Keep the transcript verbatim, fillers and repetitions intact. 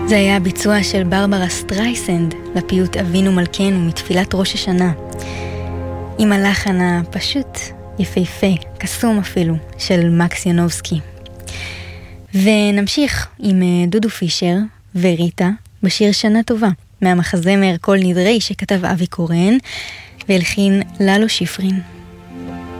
זה היה הביצוע של ברברה סטרייסנד לפיוט אבינו מלכנו מתפילת ראש השנה, עם הלחן הפשוט יפהפה, קסום אפילו, של מקס ינובסקי. ונמשיך עם דודו פישר וריטה בשיר שנה טובה, מהמחזמר כל נדרי שכתב אבי קורן והלחין ללו שיפרין.